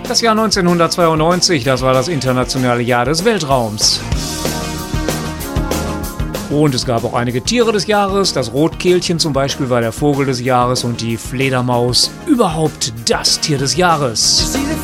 Das Jahr 1992, das war das internationale Jahr des Weltraums. Und es gab auch einige Tiere des Jahres. Das Rotkehlchen zum Beispiel war der Vogel des Jahres und die Fledermaus überhaupt das Tier des Jahres.